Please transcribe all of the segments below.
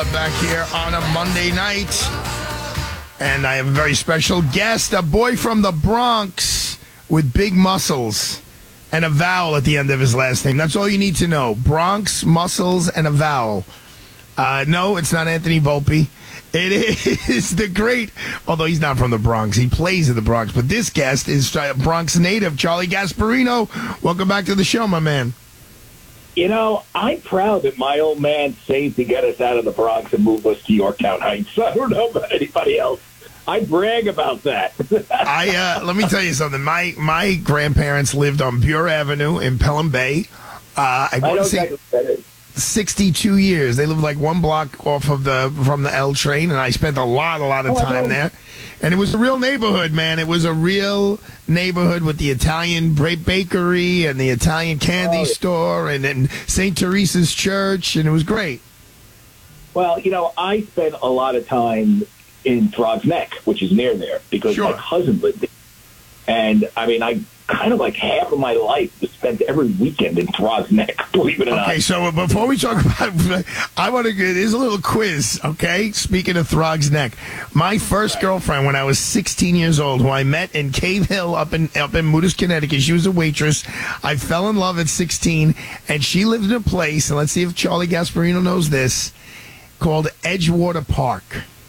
back here on a Monday night. And I have a very special guest, a boy from the Bronx with big muscles and a vowel at the end of his last name. That's all you need to know. Bronx, muscles, and a vowel. No, it's not Anthony Volpe. It is the great, although he's not from the Bronx. He plays in the Bronx. But this guest is Bronx native, Charlie Gasparino. Welcome back to the show, my man. You know, I'm proud that my old man saved to get us out of the Bronx and move us to Yorktown Heights. I don't know about anybody else. I brag about that. Let me tell you something. My grandparents lived on Buer Avenue in Pelham Bay. I want to say 62 years. They lived like one block off of from the L train, and I spent a lot of time there. And it was a real neighborhood, man. It was a real neighborhood with the Italian bakery and the Italian candy store and St. Teresa's Church, and it was great. Well, you know, I spent a lot of time in Throgs Neck, which is near there, because my cousin lived there. And, I mean, I kind of like half of my life was spent every weekend in Throgs Neck, believe it or not. Okay, so before we talk about it, I want to get, there's a little quiz, okay? Speaking of Throgs Neck, my first girlfriend when I was 16 years old, who I met in Cave Hill up in Moodus, Connecticut, she was a waitress. I fell in love at 16, and she lived in a place, and let's see if Charlie Gasparino knows this, called Edgewater Park.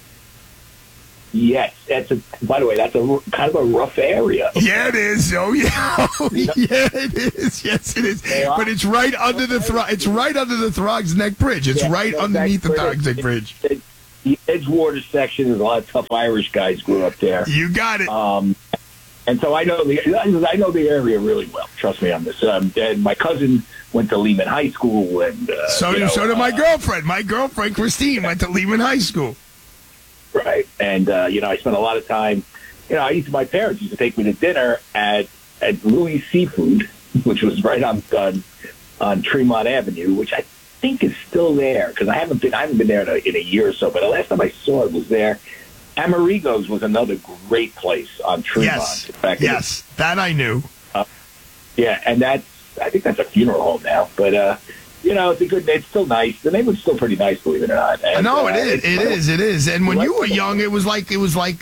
Yes, by the way, that's a kind of a rough area. Yeah, it is. Oh, yeah. Oh, yeah, it is. Yes, it is. But it's right under the Throgs Neck Bridge. It's right underneath the Throgs Neck Bridge. The Edgewater section is a lot of tough Irish guys grew up there. You got it. And so I know the area really well. Trust me on this. And my cousin went to Lehman High School, and so did my girlfriend. My girlfriend Christine went to Lehman High School. Right. And, I spent a lot of time, my parents used to take me to dinner at Louis Seafood, which was right on Tremont Avenue, which I think is still there, because I haven't been there in a year or so, but the last time I saw it was there. Amerigo's was another great place on Tremont. Yes, that I knew. And I think that's a funeral home now, but, it's still nice. The neighborhood's still pretty nice, believe it or not. And, no, it is. And when you were young, it was like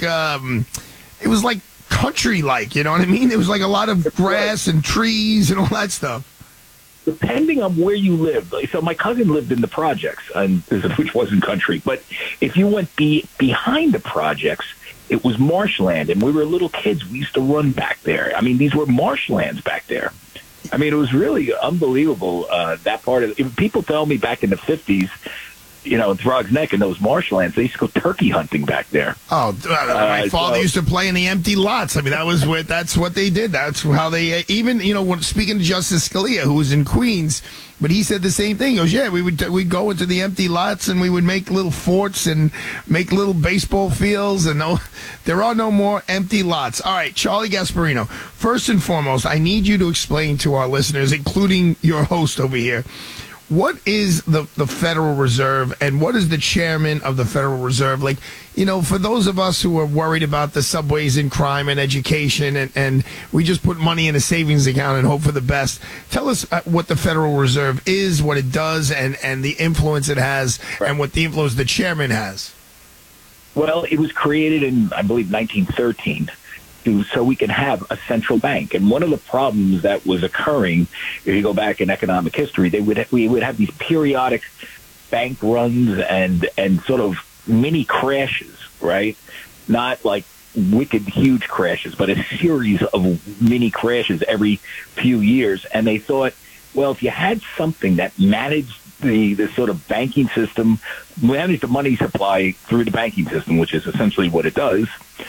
country-like. You know what I mean? It was like a lot of grass and trees and all that stuff. Depending on where you lived. So my cousin lived in the projects, which wasn't country. But if you went behind the projects, it was marshland. And we were little kids. We used to run back there. I mean, these were marshlands back there. I mean, it was really unbelievable, that part of it. People tell me back in the 50s, in Throgs Neck and those marshlands, they used to go turkey hunting back there. Oh, my father used to play in the empty lots. I mean, that's what they did. That's how they, speaking to Justice Scalia, who was in Queens, but he said the same thing. He goes, yeah, we'd go into the empty lots and we would make little forts and make little baseball fields, and there are no more empty lots. All right, Charlie Gasparino, first and foremost, I need you to explain to our listeners, including your host over here, what is the Federal Reserve and what is the chairman of the Federal Reserve? Like, for those of us who are worried about the subways and crime and education and we just put money in a savings account and hope for the best, tell us what the Federal Reserve is, what it does, and the influence it has, and what the influence the chairman has. Well, it was created in, I believe, 1913. So we can have a central bank. And one of the problems that was occurring, if you go back in economic history, we would have these periodic bank runs and sort of mini crashes, right? Not like wicked huge crashes, but a series of mini crashes every few years. And they thought, well, if you had something that managed the sort of banking system, managed the money supply through the banking system, which is essentially what it does,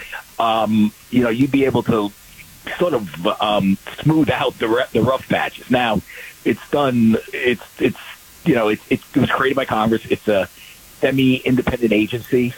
you'd be able to sort of smooth out the rough patches. Now, it's done. It was created by Congress. It's a semi-independent agency.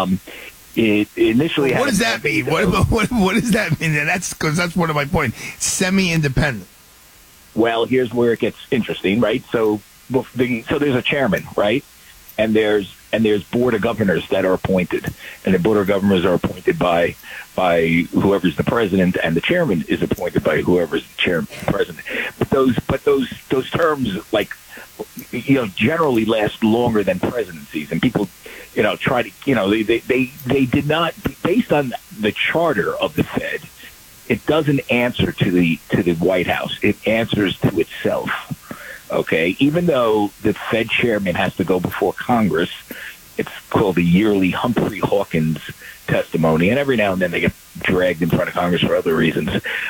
It initially. What does that mean? What does that mean? And that's because that's one of my points. Semi-independent. Well, here's where it gets interesting, right? So there's a chairman, right? And there's board of governors that are appointed, and the board of governors are appointed by whoever's the president, and the chairman is appointed by whoever's the president. But those terms like generally last longer than presidencies. And people, try to, they did not, based on the charter of the Fed, it doesn't answer to the White House. It answers to itself. Okay, even though the Fed chairman has to go before Congress, it's called the yearly Humphrey Hawkins testimony, and every now and then they get dragged in front of Congress for other reasons.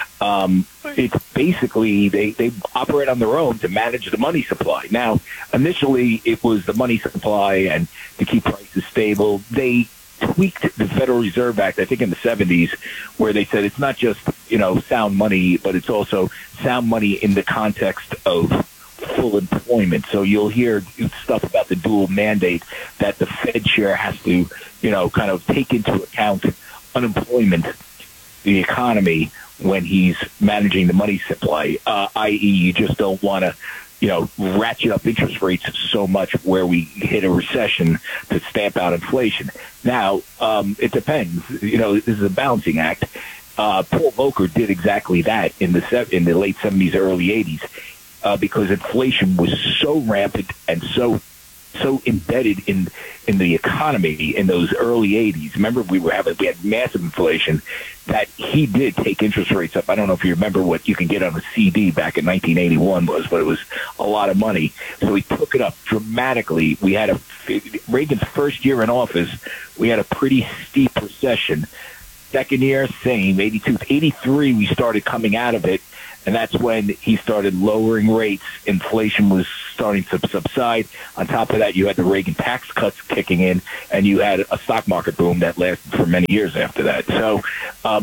It's basically they operate on their own to manage the money supply. Now, initially it was the money supply and to keep prices stable. They tweaked the Federal Reserve Act, I think in the 70s, where they said it's not just, sound money, but it's also sound money in the context of full employment. So you'll hear stuff about the dual mandate that the Fed chair has to, kind of take into account unemployment, the economy, when he's managing the money supply, i.e. you just don't want to, ratchet up interest rates so much where we hit a recession to stamp out inflation. Now, it depends. This is a balancing act. Paul Volcker did exactly that in the late 70s, early 80s, because inflation was so rampant and so embedded in the economy in those early 80s. Remember, we had massive inflation that he did take interest rates up. I don't know if you remember what you can get on a CD back in 1981 was, but it was a lot of money. So he took it up dramatically. We had Reagan's first year in office, we had a pretty steep recession. Second year, same, 82. 83, we started coming out of it. And that's when he started lowering rates. Inflation was starting to subside. On top of that, you had the Reagan tax cuts kicking in, and you had a stock market boom that lasted for many years after that. So now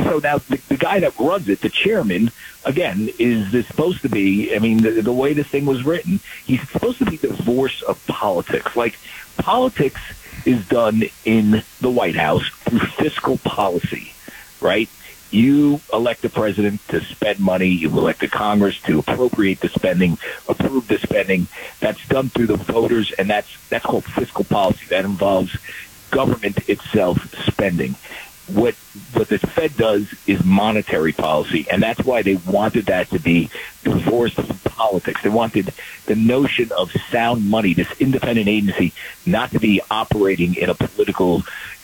the guy that runs it, the chairman, again, is supposed to be, the way this thing was written, he's supposed to be divorced of politics. Like, politics is done in the White House through fiscal policy, right? You elect the president to spend money. You elect the Congress to appropriate the spending, approve the spending. That's done through the voters, and that's called fiscal policy. That involves government itself spending. What the Fed does is monetary policy, and that's why they wanted that to be divorced from politics. They wanted the notion of sound money, this independent agency, not to be operating in a political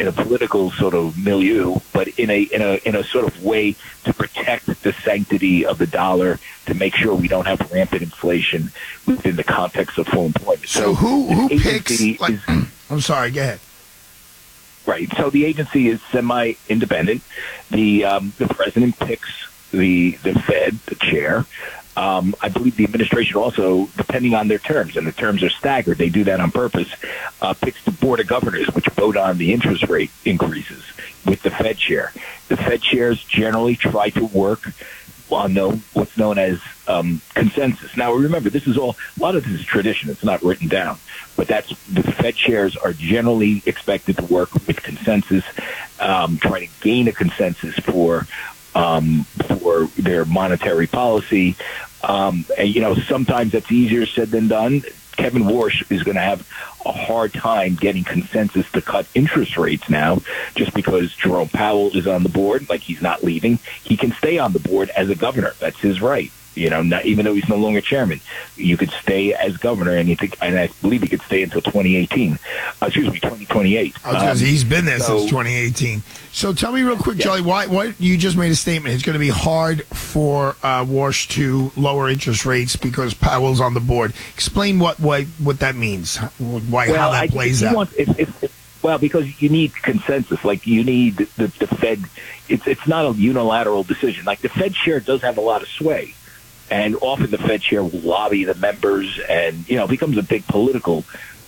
sort of milieu, but in a sort of way to protect the sanctity of the dollar, to make sure we don't have rampant inflation within the context of full employment. So who picks? I'm sorry. Go ahead. Right. So the agency is semi-independent. The president picks the Fed, the chair. I believe the administration also, depending on their terms, and the terms are staggered, they do that on purpose, picks the board of governors, which vote on the interest rate increases with the Fed chair. The Fed chairs generally try to work on what's known as consensus. Now, remember, a lot of this is tradition. It's not written down. But the Fed chairs are generally expected to work with consensus, try to gain a consensus for their monetary policy. And, sometimes that's easier said than done. Kevin Warsh is going to have a hard time getting consensus to cut interest rates now, just because Jerome Powell is on the board. Like, he's not leaving. He can stay on the board as a governor. That's his right. Not even though he's no longer chairman, you could stay as governor, and I believe he could stay until 2028. He's been there since 2018. So tell me real quick, Charlie, why you just made a statement. It's going to be hard for Warsh to lower interest rates because Powell's on the board. Explain what that means. How that plays out. Well, because you need consensus. Like, you need the Fed. It's not a unilateral decision. Like, the Fed chair does have a lot of sway. And often the Fed chair will lobby the members, and, it becomes a big political,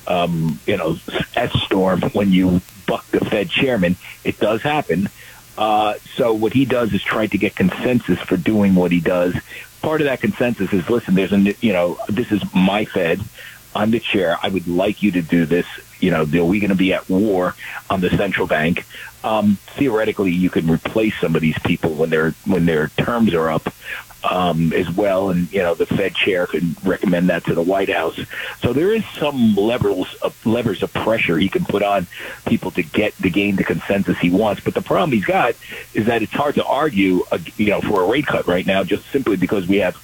S-storm when you buck the Fed chairman. It does happen. So what he does is try to get consensus for doing what he does. Part of that consensus is, listen, this is my Fed. I'm the chair. I would like you to do this. Are we going to be at war on the central bank? Theoretically, you can replace some of these people when their terms are up. As well, and the Fed chair could recommend that to the White House. So there is some levers of pressure he can put on people to gain the consensus he wants. But the problem he's got is that it's hard to argue, for a rate cut right now, just simply because we have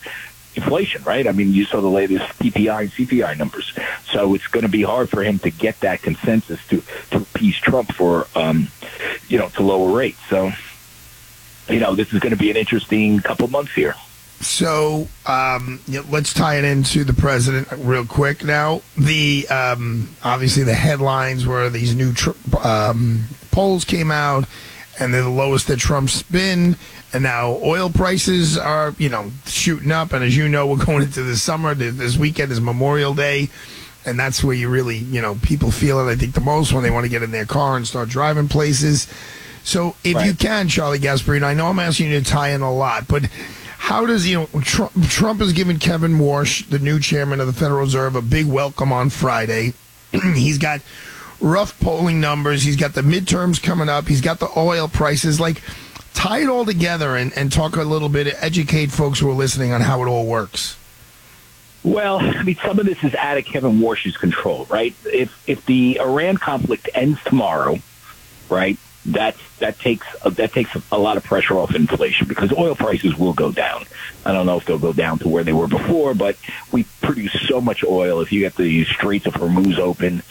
inflation, right? I mean, you saw the latest PPI and CPI numbers. So it's going to be hard for him to get that consensus to appease Trump for, to lower rates. So, this is going to be an interesting couple months here. So let's tie it into the president real quick now. The obviously the headlines were these new polls came out, and they're the lowest that Trump's been. And now oil prices are, shooting up. And as you know, we're going into the summer. This weekend is Memorial Day. And that's where you really, people feel it, I think, the most when they want to get in their car and start driving places. So if you can, Charlie Gasparino, I know I'm asking you to tie in a lot, but how does, Trump has given Kevin Warsh, the new chairman of the Federal Reserve, a big welcome on Friday. He's got rough polling numbers. He's got the midterms coming up. He's got the oil prices. Like, tie it all together and talk a little bit, educate folks who are listening on how it all works. Well, I mean, some of this is out of Kevin Warsh's control, right? If the Iran conflict ends tomorrow, right, that takes a lot of pressure off inflation because oil prices will go down. I don't know if they'll go down to where they were before, but we produce so much oil. If you get the Straits of Hormuz open,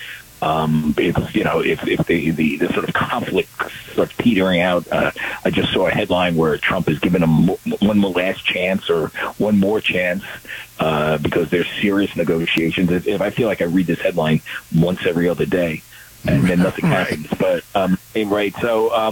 if the sort of conflict starts petering out, I just saw a headline where Trump has given him one more last chance or one more chance because there's serious negotiations. If I feel like I read this headline once every other day, and then nothing happens. But right, so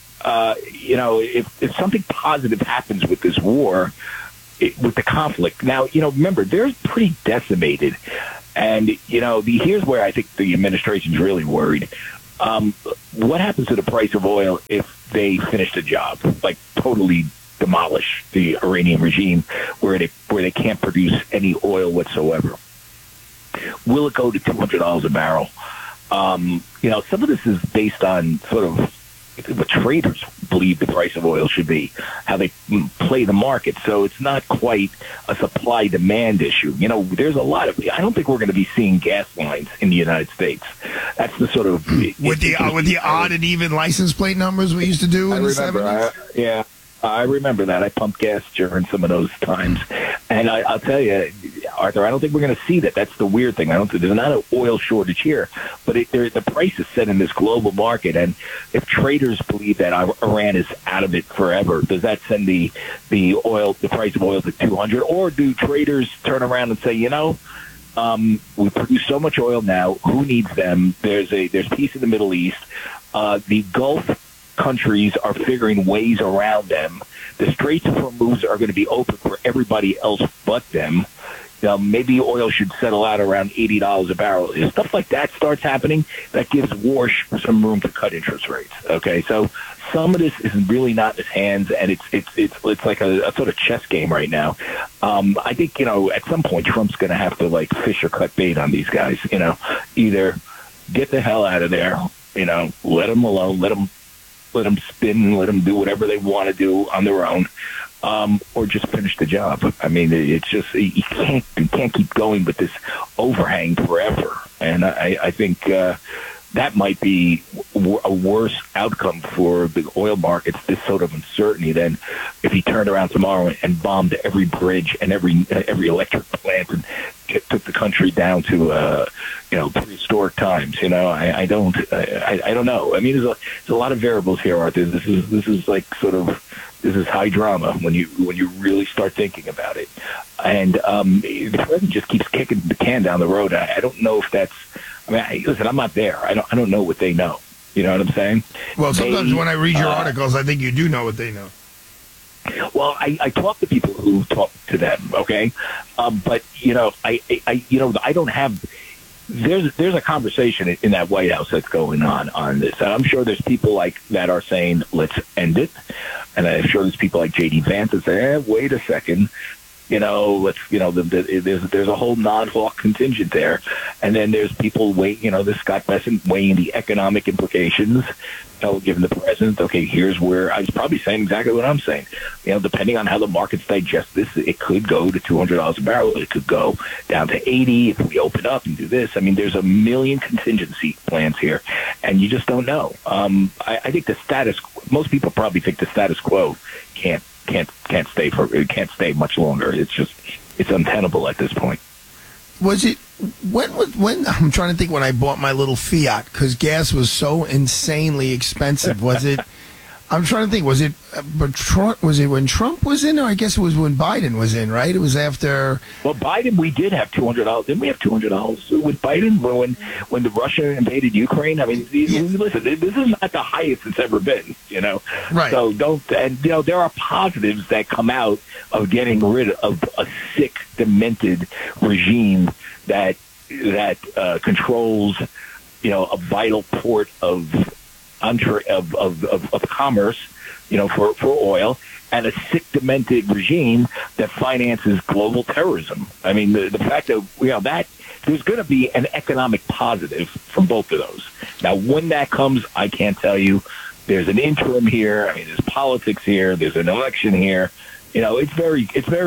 if something positive happens with this war, with the conflict, now remember they're pretty decimated. And, here's where I think the administration's really worried. What happens to the price of oil if they finish the job, like totally demolish the Iranian regime where they can't produce any oil whatsoever? Will it go to $200 a barrel? Some of this is based on sort of what traders believe the price of oil should be, how they play the market. So it's not quite a supply-demand issue. There's a lot of... I don't think we're going to be seeing gas lines in the United States. That's the sort of... With the odd and even license plate numbers we used to do in the 70s? I remember that. I pumped gas during some of those times. And I'll tell you, Arthur, I don't think we're going to see that. That's the weird thing. I don't think there's not an oil shortage here, but the price is set in this global market. And if traders believe that Iran is out of it forever, does that send the price of oil to 200? Or do traders turn around and say, we produce so much oil now, who needs them? There's peace in the Middle East. The Gulf countries are figuring ways around them. The Straits of Hormuz are going to be open for everybody else but them. Maybe oil should settle out around $80 a barrel. If stuff like that starts happening, that gives Warsh some room to cut interest rates. Okay, so some of this is really not in his hands, and it's like a sort of chess game right now. I think at some point Trump's going to have to like fish or cut bait on these guys. Either get the hell out of there. Let them alone. Let them spin, let them do whatever they want to do on their own, or just finish the job. I mean, it's just you can't keep going with this overhang forever. And I think that might be a worse outcome for the oil markets, this sort of uncertainty, than if he turned around tomorrow and bombed every bridge and every electric plant and took the country down to prehistoric times. I don't know. I mean, there's a lot of variables here, Arthur. This is like sort of, this is high drama when you really start thinking about it. And the president just keeps kicking the can down the road. I don't know if that's. I mean, listen, I'm not there. I don't know what they know. You know what I'm saying? Well, sometimes when I read your articles, I think you do know what they know. Well, I talk to people who talk to them, okay? But, I don't have... There's a conversation in that White House that's going on this. And I'm sure there's people like that are saying, let's end it. And I'm sure there's people like J.D. Vance that say, wait a second. There's a whole non-hawk contingent there. And then there's people this Scott Bessent weighing the economic implications, giving the president, okay, here's where I was probably saying exactly what I'm saying. Depending on how the markets digest this, it could go to $200 a barrel. It could go down to 80 if we open up and do this. I mean, there's a million contingency plans here, and you just don't know. I think most people probably think the status quo can't stay much longer. It's just it's untenable at this point. Was it when I'm trying to think when I bought my little Fiat because gas was so insanely expensive? Was it? I'm trying to think. Was it? But Trump, was it when Trump was in, or I guess it was when Biden was in? Right? It was after. Well, Biden, we did have $200. Didn't we have $200 with Biden when the Russia invaded Ukraine? I mean, listen, this is not the highest it's ever been. Right. So there are positives that come out of getting rid of a sick, demented regime that controls, a vital port of commerce, for oil, and a sick, demented regime that finances global terrorism. I mean, the fact that that there's going to be an economic positive from both of those. Now, when that comes, I can't tell you. There's an interim here. I mean, there's politics here. There's an election here. It's very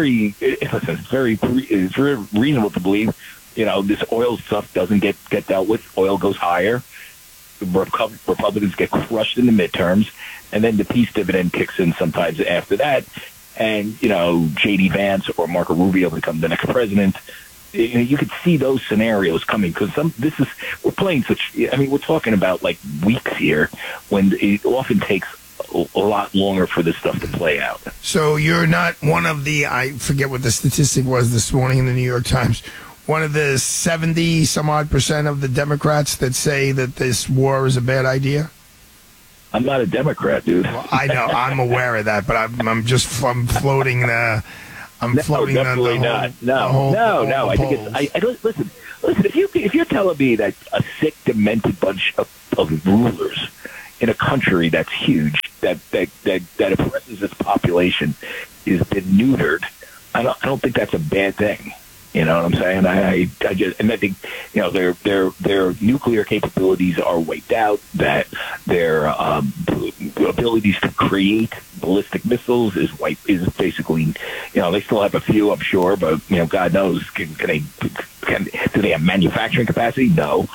reasonable to believe, this oil stuff doesn't get dealt with. Oil goes higher. Republicans get crushed in the midterms, and then the peace dividend kicks in sometimes after that. And, J.D. Vance or Marco Rubio become the next president. You could see those scenarios coming because we're talking about like weeks here when it often takes a lot longer for this stuff to play out. So you're not one of I forget what the statistic was this morning in the New York Times, one of the 70 some odd % of the Democrats that say that this war is a bad idea? I'm not a Democrat, dude. Well, I know. I'm aware of that, but I'm floating the... definitely not. No. I think it's. I don't listen. If you're telling me that a sick, demented bunch of rulers in a country that's huge, that oppresses its population, has been neutered, I don't think that's a bad thing. You know what I'm saying? I think their nuclear capabilities are wiped out. That their abilities to create ballistic missiles is basically, they still have a few, I'm sure, but God knows, do they have manufacturing capacity? No.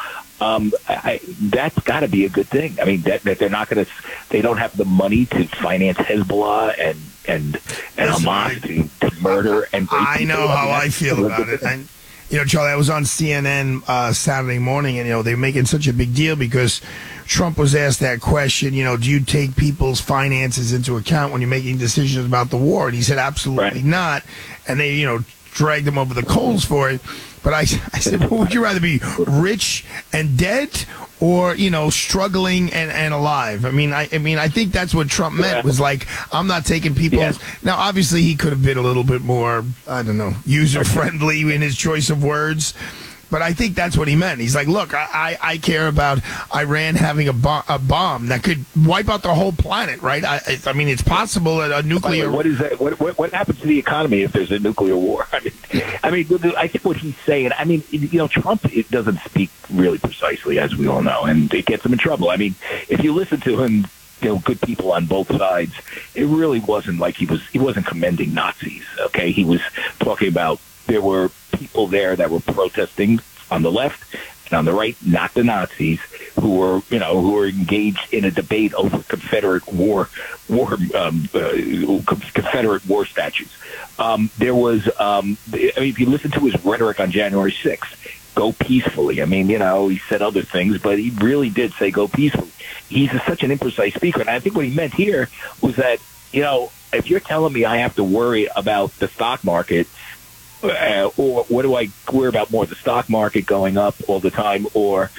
That's got to be a good thing. I mean, that they're not going to, they don't have the money to finance Hezbollah and Hamas to murder and rape I know how I feel about it. And, Charlie, I was on CNN Saturday morning, and, they were making such a big deal because Trump was asked that question, do you take people's finances into account when you're making decisions about the war? And he said, absolutely not. And they, dragged him over the coals for it. But I said, well, would you rather be rich and dead or, struggling and alive? I mean, I think that's what Trump meant was like, I'm not taking people's. Yeah. Now, obviously, he could have been a little bit more, I don't know, user-friendly in his choice of words. But I think that's what he meant. He's like, look, I care about Iran having a bomb that could wipe out the whole planet, right? I mean, it's possible that a nuclear... What is that? What happens to the economy if there's a nuclear war? I think what he's saying, Trump, it doesn't speak really precisely, as we all know, and it gets him in trouble. I mean, if you listen to him, good people on both sides, it really wasn't like he wasn't commending Nazis, okay? He was talking about there were people there that were protesting on the left and on the right, not the Nazis, who were engaged in a debate over Confederate war statutes. There was, if you listen to his rhetoric on January 6th, go peacefully. I mean, he said other things, but he really did say go peacefully. He's such an imprecise speaker, and I think what he meant here was that, if you're telling me I have to worry about the stock market, or what do I worry about more, the stock market going up all the time, or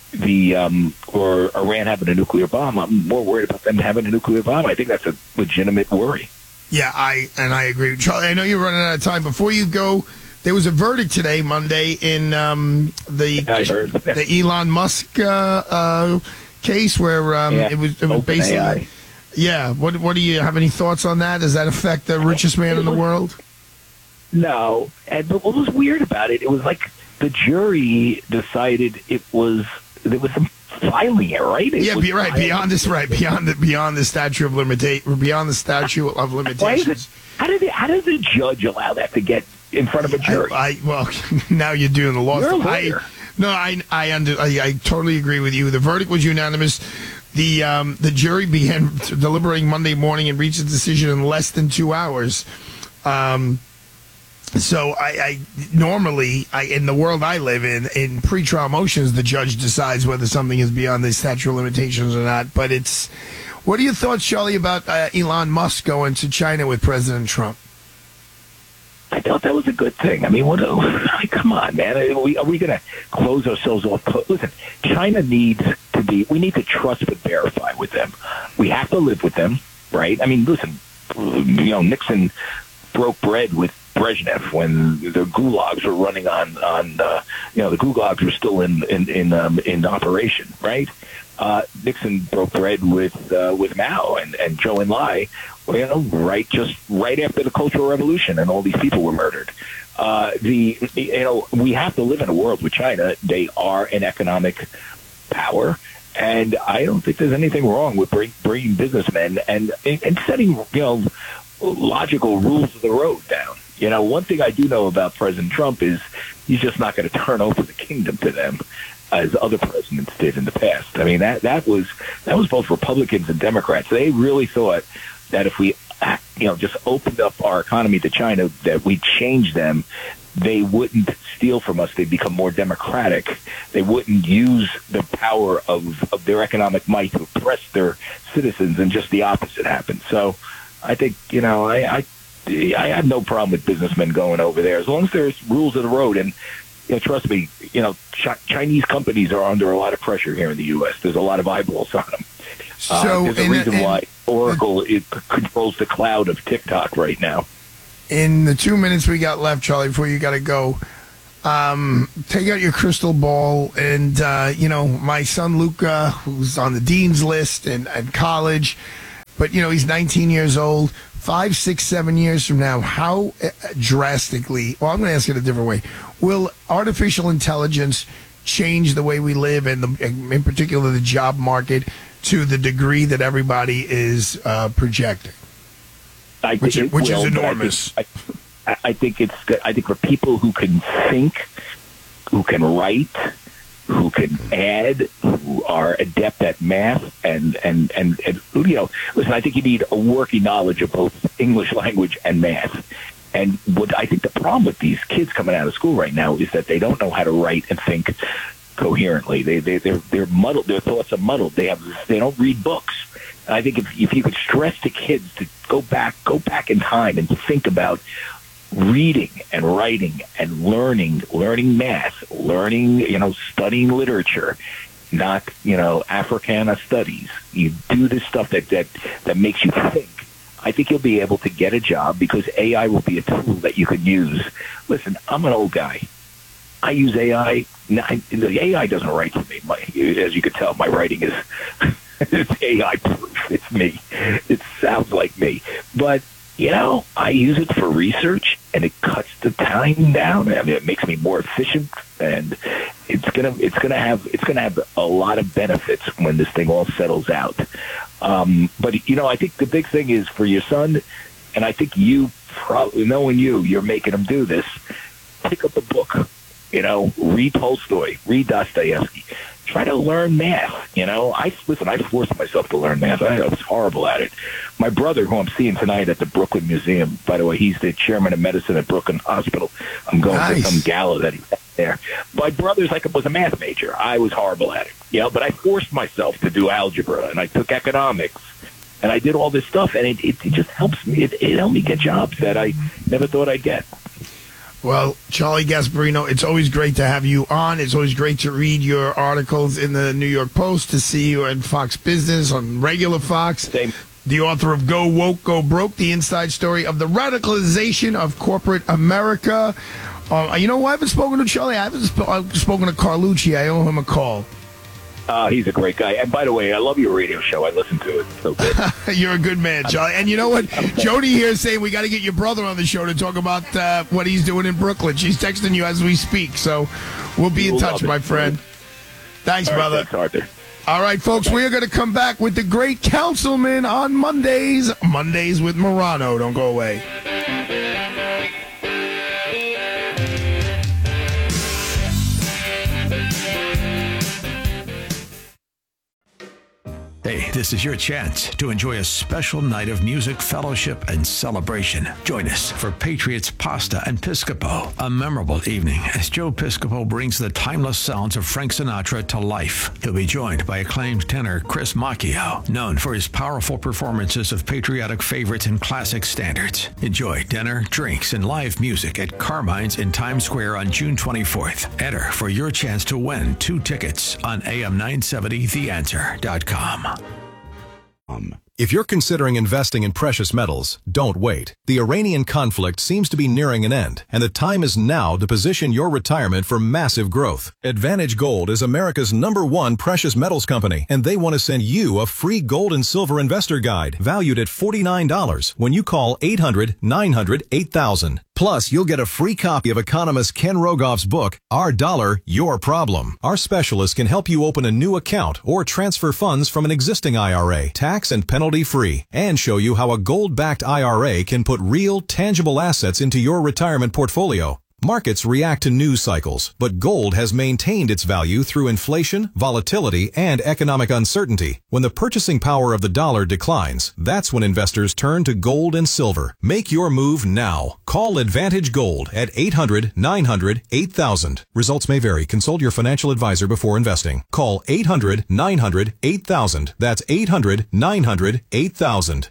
or Iran having a nuclear bomb? I'm more worried about them having a nuclear bomb. I think that's a legitimate worry. Yeah, I agree. Charlie, I know you're running out of time. Before you go, there was a verdict today, Monday, in the Elon Musk case where it was basically. AI. Yeah, what do you have any thoughts on that? Does that affect the richest man in the world? No, but what was weird about it? It was like the jury decided there was some filing error, right? Beyond the statute of limitations. How did the judge allow that to get in front of a jury? Well, now you're doing the law. You're a lawyer. I totally agree with you. The verdict was unanimous. The jury began deliberating Monday morning and reached a decision in less than 2 hours. So I normally in the world I live in pretrial motions, the judge decides whether something is beyond the statute of limitations or not. But what are your thoughts, Charlie, about Elon Musk going to China with President Trump? I thought that was a good thing. I mean, come on, man. Are we going to close ourselves off? Listen, China needs to be, we need to trust but verify with them. We have to live with them, right? I mean, listen, Nixon broke bread with Brezhnev when the gulags were running on the gulags were still in operation, right? Nixon broke bread with Mao and Zhou Enlai, right after the Cultural Revolution, and all these people were murdered. We have to live in a world with China. They are an economic power, and I don't think there's anything wrong with bringing businessmen and setting logical rules of the road down. One thing I do know about President Trump is he's just not going to turn over the kingdom to them as other presidents did in the past. I mean, that was both Republicans and Democrats. They really thought that if we, just opened up our economy to China, that we'd change them. They wouldn't steal from us. They'd become more democratic. They wouldn't use the power of their economic might to oppress their citizens, and just the opposite happened. So I think, I have no problem with businessmen going over there as long as there's rules of the road. And trust me, Chinese companies are under a lot of pressure here in the U.S. There's a lot of eyeballs on them. So there's a reason why Oracle controls the cloud of TikTok right now. In the 2 minutes we got left, Charlie, before you got to go, take out your crystal ball. And, my son Luca, who's on the dean's list and at college, but, he's 19 years old. 5, 6, 7 years from now, how drastically, well, I'm going to ask it a different way. Will artificial intelligence change the way we live, and in particular the job market, to the degree that everybody is projecting? Which is enormous. I think for people who can think, who can write, who can add, who are adept at math, and listen, I think you need a working knowledge of both English language and math. And what I think the problem with these kids coming out of school right now is that they don't know how to write and think coherently. They're muddled. Their thoughts are muddled. They don't read books. And I think if you could stress to kids to go back in time and think about reading and writing and learning math, studying literature, not, Africana studies. You do this stuff that makes you think. I think you'll be able to get a job because AI will be a tool that you can use. Listen, I'm an old guy. I use AI. The AI doesn't write for me. As you can tell, my writing is it's AI proof. It's me. It sounds like me. But I use it for research, and it cuts the time down. I mean, it makes me more efficient, and it's gonna have a lot of benefits when this thing all settles out. But I think the big thing is for your son, and I think you probably, knowing you're making him do this. Pick up a book, read Tolstoy, read Dostoevsky. Try to learn math. I forced myself to learn math. I was horrible at it. My brother, who I'm seeing tonight at the Brooklyn Museum, by the way, he's the chairman of medicine at Brooklyn Hospital. I'm going to some gala that he had there. My brother's was a math major. I was horrible at it. But I forced myself to do algebra, and I took economics, and I did all this stuff, and it just helps me. It helped me get jobs that I never thought I'd get. Well, Charlie Gasparino, it's always great to have you on. It's always great to read your articles in the New York Post, to see you on Fox Business, on regular Fox. Same. The author of Go Woke, Go Broke, the inside story of the radicalization of corporate America. I haven't spoken to Charlie. I haven't spoken to Carlucci. I owe him a call. He's a great guy. And by the way, I love your radio show. I listen to it. So good. You're a good man, Charlie. And you know what? Jody here is saying we got to get your brother on the show to talk about what he's doing in Brooklyn. She's texting you as we speak. So we'll be in touch, my friend. Thanks, brother. Thanks, Arthur. All right, folks, we are going to come back with the great councilman on Mondays. Mondays with Morano. Don't go away. Hey, this is your chance to enjoy a special night of music, fellowship, and celebration. Join us for Patriots Pasta and Piscopo, a memorable evening as Joe Piscopo brings the timeless sounds of Frank Sinatra to life. He'll be joined by acclaimed tenor Chris Macchio, known for his powerful performances of patriotic favorites and classic standards. Enjoy dinner, drinks, and live music at Carmine's in Times Square on June 24th. Enter for your chance to win 2 tickets on am970theanswer.com. If you're considering investing in precious metals, don't wait. The Iranian conflict seems to be nearing an end, and the time is now to position your retirement for massive growth. Advantage Gold is America's #1 precious metals company, and they want to send you a free gold and silver investor guide valued at $49 when you call 800-900-8000. Plus, you'll get a free copy of economist Ken Rogoff's book, Our Dollar, Your Problem. Our specialists can help you open a new account or transfer funds from an existing IRA, tax and penalty-free, and show you how a gold-backed IRA can put real, tangible assets into your retirement portfolio. Markets react to news cycles, but gold has maintained its value through inflation, volatility, and economic uncertainty. When the purchasing power of the dollar declines, that's when investors turn to gold and silver. Make your move now. Call Advantage Gold at 800-900-8000. Results may vary. Consult your financial advisor before investing. Call 800-900-8000. That's 800-900-8000.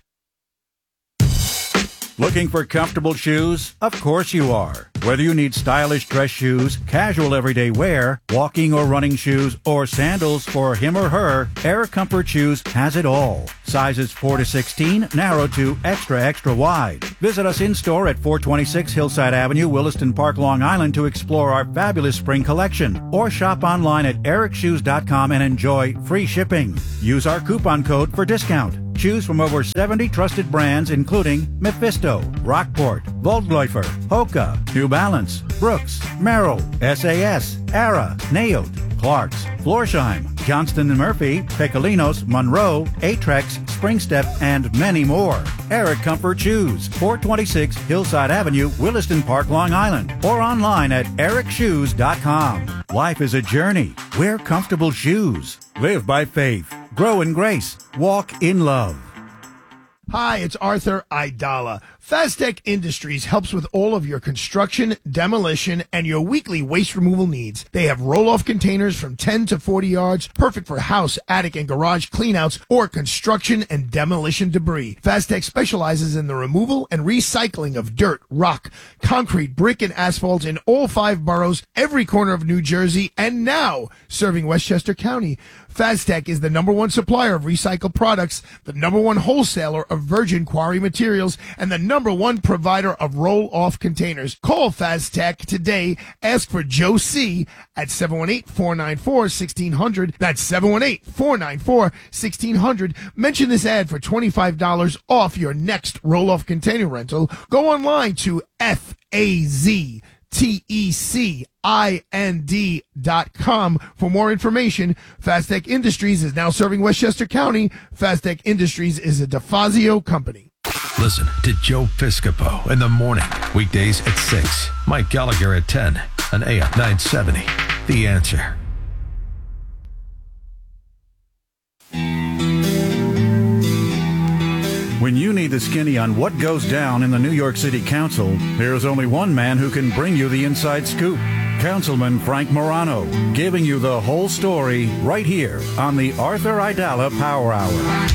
Looking for comfortable shoes? Of course you are. Whether you need stylish dress shoes, casual everyday wear, walking or running shoes, or sandals for him or her, Air Comfort Shoes has it all. Sizes 4 to 16, narrow to extra, extra wide. Visit us in-store at 426 Hillside Avenue, Williston Park, Long Island to explore our fabulous spring collection. Or shop online at ericshoes.com and enjoy free shipping. Use our coupon code for discount. Choose from over 70 trusted brands including Mephisto, Rockport, Voldgläufer, Hoka, New Balance, Brooks, Merrell, SAS, Ara, Naote, Clarks, Florsheim, Johnston & Murphy, Pecolinos, Monroe, Atrex, Springstep, and many more. Eric Comfort Shoes, 426 Hillside Avenue, Williston Park, Long Island, or online at ericshoes.com. Life is a journey. Wear comfortable shoes. Live by faith. Grow in grace. Walk in love. Hi, it's Arthur Aidala. Fastech Industries helps with all of your construction, demolition, and your weekly waste removal needs. They have roll-off containers from 10 to 40 yards, perfect for house, attic, and garage cleanouts or construction and demolition debris. Fastech specializes in the removal and recycling of dirt, rock, concrete, brick, and asphalt in all 5 boroughs, every corner of New Jersey, and now serving Westchester County. Fastech is the #1 supplier of recycled products, the #1 wholesaler of virgin quarry materials, and the #1 provider of roll-off containers. Call Fastech today. Ask for Joe C. at 718-494-1600. That's 718-494-1600. Mention this ad for $25 off your next roll-off container rental. Go online to FAZTECIND.com for more information. Fastech Industries is now serving Westchester County. Fastech Industries is a DeFazio company. Listen to Joe Piscopo in the morning, weekdays at 6. Mike Gallagher at 10 on AM 970. The Answer. When you need the skinny on what goes down in the New York City Council, there's only one man who can bring you the inside scoop. Councilman Frank Morano, giving you the whole story right here on the Arthur Aidala Power Hour.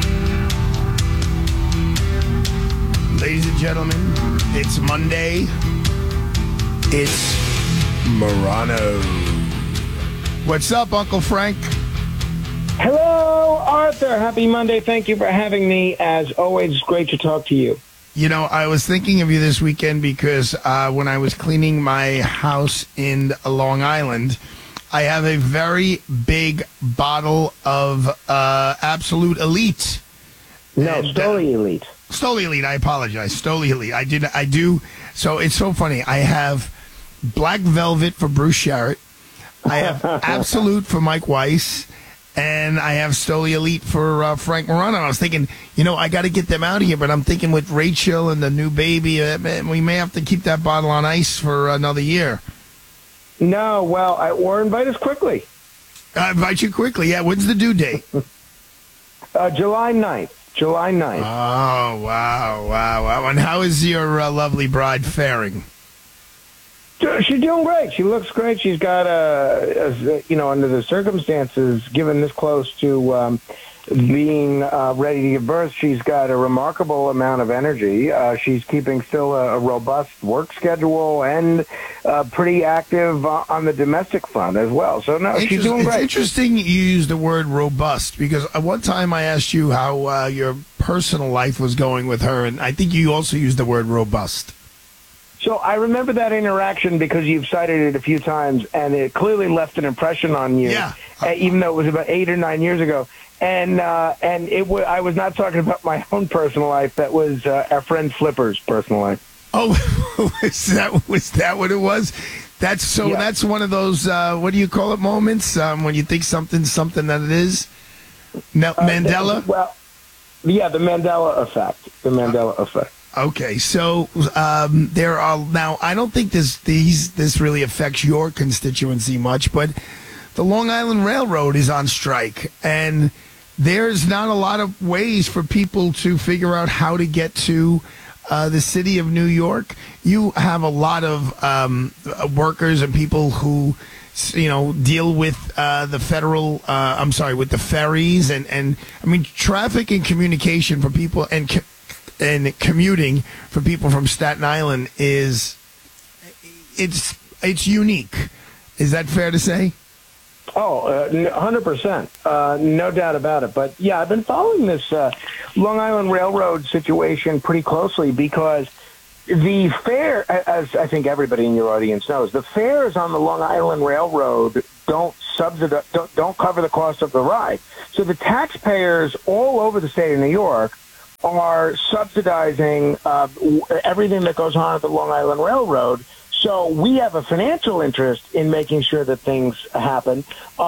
Ladies and gentlemen, it's Monday. It's Morano. What's up, Uncle Frank? Hello, Arthur. Happy Monday. Thank you for having me. As always, it's great to talk to you. You know, I was thinking of you this weekend because when I was cleaning my house in Long Island, I have a very big bottle of Absolute Elite. No, Stoli Elite. Stoli Elite, I apologize. Stoli Elite. I do. So it's so funny. I have Black Velvet for Bruce Sherritt. I have Absolute for Mike Weiss. And I have Stoli Elite for Frank Morano. I was thinking, you know, I got to get them out of here. But I'm thinking with Rachel and the new baby, we may have to keep that bottle on ice for another year. No, well, or invite us quickly. I invite you quickly. Yeah, when's the due date? July 9th. July 9th. Oh, wow. And how is your lovely bride faring? She's doing great. She looks great. She's got, under the circumstances, given this close to being ready to give birth, she's got a remarkable amount of energy. She's keeping still a robust work schedule and pretty active on the domestic front as well. So, no, she's doing great. It's interesting you use the word robust, because one time I asked you how your personal life was going with her, and I think you also used the word robust. So I remember that interaction because you've cited it a few times, and it clearly left an impression on you, even though it was about 8 or 9 years ago. And I was not talking about my own personal life. That was our friend Flipper's personal life. Oh, was that what it was? That's one of those, what do you call it, moments when you think something's something that it is? Mandela? The Mandela effect. The Mandela effect. Okay, so there are now. I don't think this really affects your constituency much, but the Long Island Railroad is on strike, and there's not a lot of ways for people to figure out how to get to the city of New York. You have a lot of workers and people who, deal with the federal. With the ferries and I mean traffic and communication for people and commuting for people from Staten Island it's unique. Is that fair to say? Oh, 100%. No doubt about it. But, yeah, I've been following this Long Island Railroad situation pretty closely because the fare, as I think everybody in your audience knows, the fares on the Long Island Railroad don't cover the cost of the ride. So the taxpayers all over the state of New York are subsidizing everything that goes on at the Long Island Railroad. So we have a financial interest in making sure that things happen.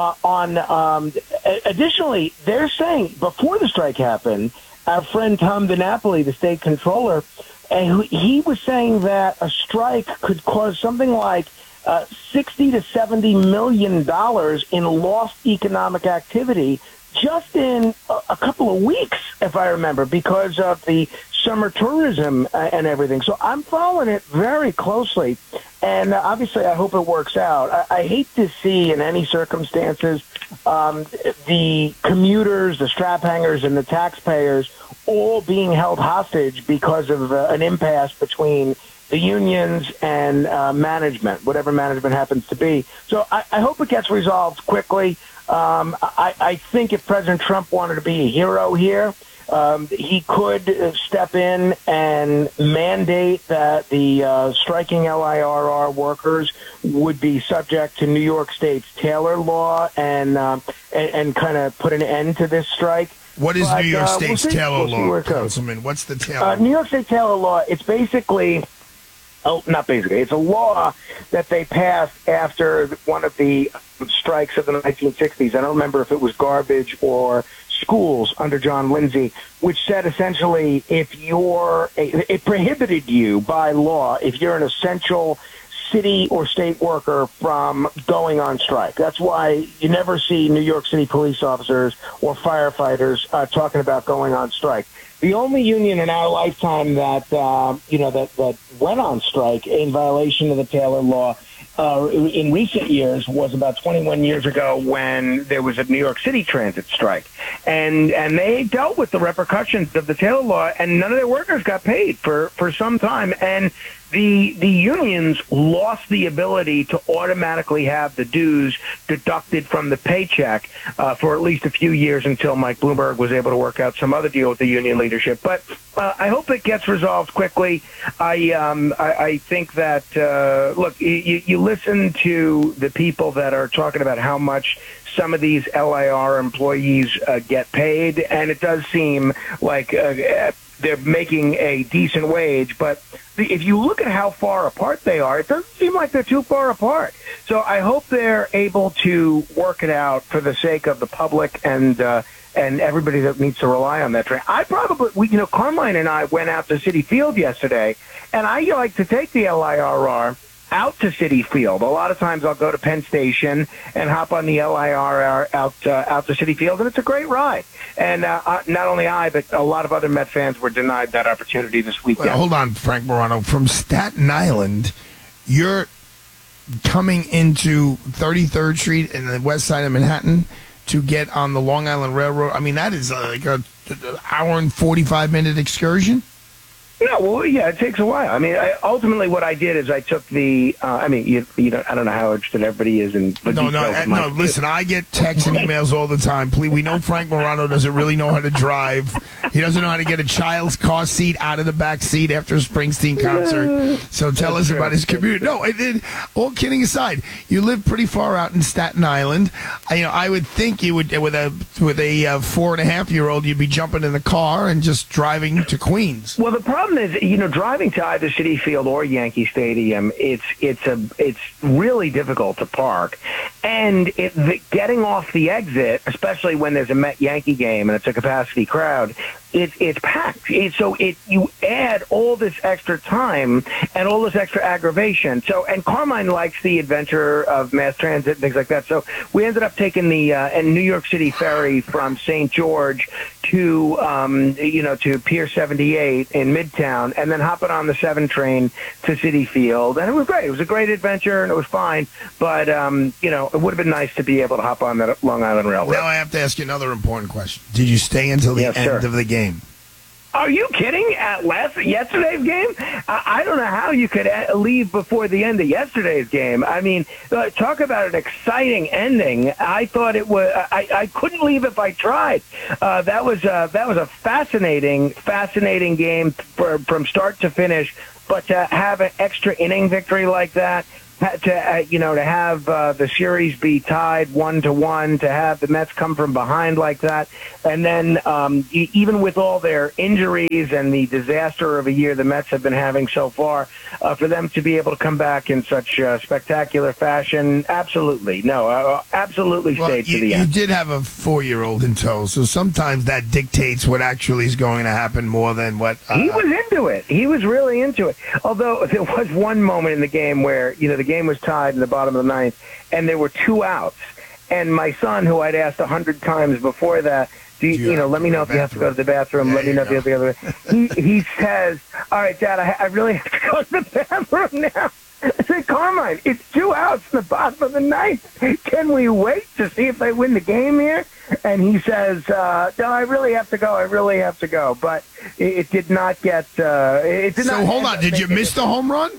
Additionally, they're saying before the strike happened, our friend Tom DiNapoli, the state controller, he was saying that a strike could cause something like $60 to $70 million in lost economic activity just in a couple of weeks, if I remember, because of the summer tourism and everything. So I'm following it very closely, and obviously I hope it works out. I hate to see in any circumstances the commuters, the strap hangers, and the taxpayers all being held hostage because of an impasse between the unions and management, whatever management happens to be. So I hope it gets resolved quickly. I think if President Trump wanted to be a hero here, he could step in and mandate that the striking LIRR workers would be subject to New York State's Taylor law and kind of put an end to this strike. What is New York State's Taylor law, Councilman? What's the Taylor? New York State Taylor law, it's basically... Oh, not basically. It's a law that they passed after one of the strikes of the 1960s. I don't remember if it was garbage or schools under John Lindsay, which said essentially it prohibited you by law, if you're an essential city or state worker, from going on strike. That's why you never see New York City police officers or firefighters talking about going on strike. The only union in our lifetime that that went on strike in violation of the Taylor law in recent years was about 21 years ago when there was a New York City transit strike, and they dealt with the repercussions of the Taylor law, and none of their workers got paid for some time, and the unions lost the ability to automatically have the dues deducted from the paycheck for at least a few years until Mike Bloomberg was able to work out some other deal with the union leadership. But I hope it gets resolved quickly. I think that, look, you listen to the people that are talking about how much some of these LIR employees get paid, and it does seem like they're making a decent wage, but if you look at how far apart they are, it doesn't seem like they're too far apart. So I hope they're able to work it out for the sake of the public and everybody that needs to rely on that train. Carmine and I went out to Citi Field yesterday, and I like to take the LIRR out to Citi Field. A lot of times I'll go to Penn Station and hop on the LIR out to Citi Field, and it's a great ride. And not only I, but a lot of other Met fans were denied that opportunity this weekend. Well, hold on, Frank Morano. From Staten Island, you're coming into 33rd Street and the west side of Manhattan to get on the Long Island Railroad. I mean, that is like an hour and 45-minute excursion. No, well, yeah, it takes a while. I mean, ultimately, what I did is I took the. I mean, you know, I don't know how interested everybody is in. No. Listen, I get texts and emails all the time. Please, we know Frank Morano doesn't really know how to drive. He doesn't know how to get a child's car seat out of the back seat after a Springsteen concert. So tell us about his commute. No, all kidding aside, you live pretty far out in Staten Island. I would think you would with a 4.5-year-old, you'd be jumping in the car and just driving to Queens. Well, the problem is, driving to either Citi Field or Yankee Stadium, it's really difficult to park, and getting off the exit, especially when there's a Met Yankee game and it's a capacity crowd, it's packed. You add all this extra time and all this extra aggravation. So, and Carmine likes the adventure of mass transit and things like that. So we ended up taking the New York City ferry from St. George to Pier 78 in Midtown, and then hopping on the 7 train to Citi Field, and it was great. It was a great adventure, and it was fine. But it would have been nice to be able to hop on that Long Island Railroad. Now I have to ask you another important question. Did you stay until the end of the game? Are you kidding? At yesterday's game? I don't know how you could leave before the end of yesterday's game. I mean, talk about an exciting ending. I thought it was. I couldn't leave if I tried. That was a fascinating game from start to finish. But to have an extra inning victory like that, to have the series be tied 1-1, to have the Mets come from behind like that, and then even with all their injuries and the disaster of a year the Mets have been having so far, for them to be able to come back in such spectacular fashion, absolutely stayed to the end. You did have a 4-year-old in tow, so sometimes that dictates what actually is going to happen more than what. He was into it. He was really into it. Although there was one moment in the game where the game was tied in the bottom of the ninth, and there were 2 outs. And my son, who I'd asked 100 times before that, let me know if you have to go to the bathroom. Let me know if you have to go to the bathroom. He says, all right, Dad, I really have to go to the bathroom now. I said, Carmine, it's 2 outs in the bottom of the ninth. Can we wait to see if they win the game here? And he says, no, I really have to go. But it did not get. So hold on, did you miss the home run?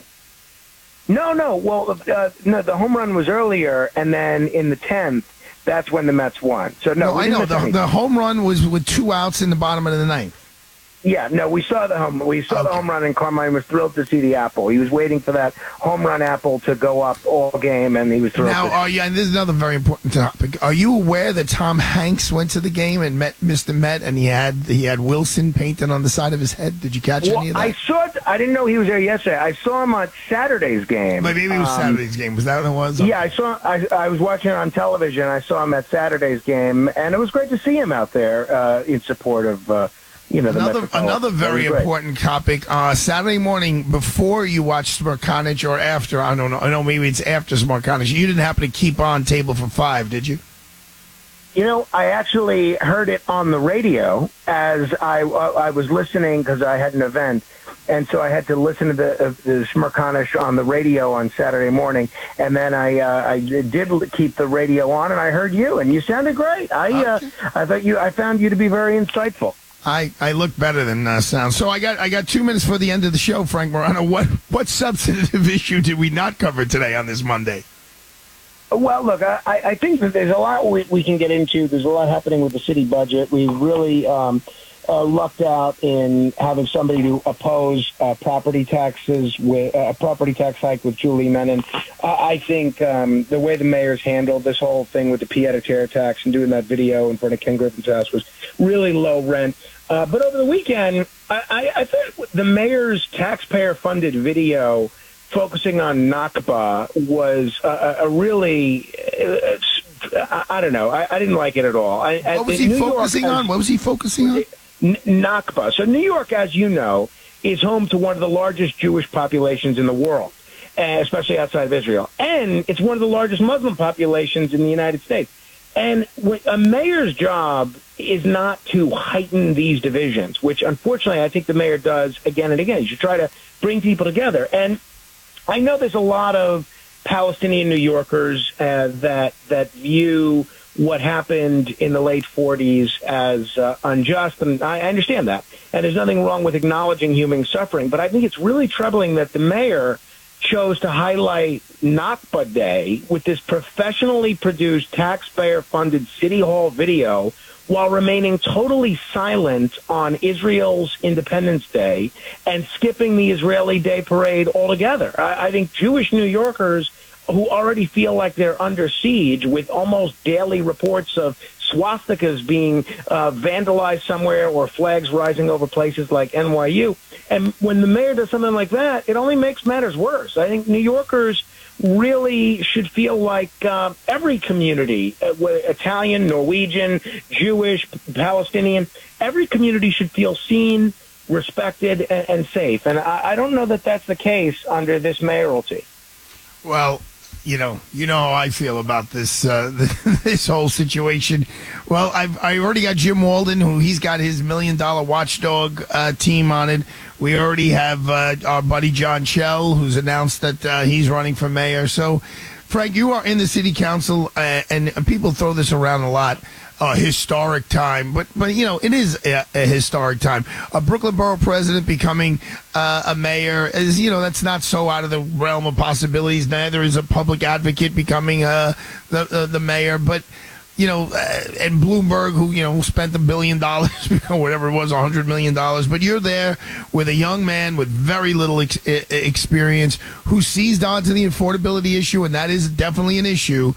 No. Well, no, the home run was earlier, and then in the 10th, that's when the Mets won. So no, I know the home run was with 2 outs in the bottom of the ninth. Yeah, no, we saw the home run, and Carmine was thrilled to see the apple. He was waiting for that home run apple to go up all game, and he was thrilled. Now, and this is another very important topic. Are you aware that Tom Hanks went to the game and met Mr. Met, and he had Wilson painted on the side of his head? Did you catch any of that? I didn't know he was there yesterday. I saw him on Saturday's game. Maybe it was Saturday's game. Was that what it was? Yeah, I was watching it on television. I saw him at Saturday's game, and it was great to see him out there in support of. Another very important topic. Saturday morning, before you watched Smirkanic or after, I don't know. I know maybe it's after Smirkanic. You didn't happen to keep on Table for Five, did you? I actually heard it on the radio as I was listening because I had an event, and so I had to listen to the Smirkanic on the radio on Saturday morning, and then I did keep the radio on, and I heard you, and you sounded great. I found you to be very insightful. I look better than sound. So I got 2 minutes for the end of the show, Frank Morano. What substantive issue did we not cover today on this Monday? Well, look, I think that there's a lot we can get into. There's a lot happening with the city budget. We really lucked out in having somebody to oppose property taxes with a property tax hike with Julie Menon. I think the way the mayor's handled this whole thing with the pied-à-terre tax and doing that video in front of Ken Griffin's house was really low rent. But over the weekend, I thought the mayor's taxpayer-funded video focusing on Nakba was a really, I don't know, I didn't like it at all. What was he focusing on? Nakba. So New York, as you know, is home to one of the largest Jewish populations in the world. especially outside of Israel. And it's one of the largest Muslim populations in the United States. And a mayor's job is not to heighten these divisions, which unfortunately I think the mayor does again and again. You should try to bring people together. And I know there's a lot of Palestinian New Yorkers that view what happened in the late 40s as unjust, and I understand that. And there's nothing wrong with acknowledging human suffering, but I think it's really troubling that the mayor chose to highlight Nakba Day with this professionally produced, taxpayer-funded City Hall video while remaining totally silent on Israel's Independence Day and skipping the Israeli Day Parade altogether. I think Jewish New Yorkers who already feel like they're under siege with almost daily reports of swastikas being vandalized somewhere or flags rising over places like NYU. And when the mayor does something like that, it only makes matters worse. I think New Yorkers really should feel like every community, Italian, Norwegian, Jewish, Palestinian, every community should feel seen, respected, and safe. And I don't know that that's the case under this mayoralty. Well, you know how I feel about this this whole situation. Well, I already got Jim Walden, who he's got his $1 million watchdog team on it. We already have our buddy John Chell, who's announced that he's running for mayor. So, Frank, you are in the city council, and people throw this around a lot. Historic time, but it is a historic time. A Brooklyn Borough president becoming a mayor is that's not so out of the realm of possibilities. Neither is a public advocate becoming the mayor, but and Bloomberg, who spent $1 billion, whatever it was, $100 million. But you're there with a young man with very little experience who seized onto the affordability issue, and that is definitely an issue.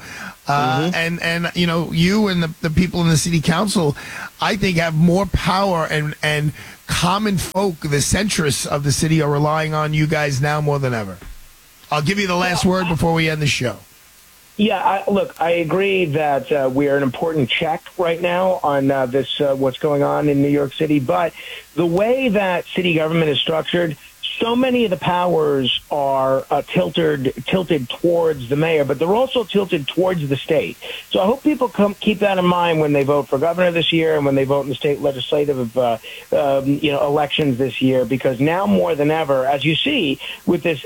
And you and the people in the city council, I think, have more power, and common folk, the centrists of the city, are relying on you guys now more than ever. I'll give you the last word before we end the show. Yeah, I agree that we are an important check right now on this what's going on in New York City. But the way that city government is structured, so many of the powers are tilted towards the mayor, but they're also tilted towards the state. So I hope people keep that in mind when they vote for governor this year and when they vote in the state legislative elections this year, because now more than ever, as you see with this